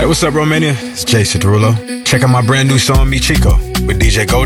what's up, Romania? It's Jason Derulo. Check out my brand new song, Mi Chico, with DJ Goldie.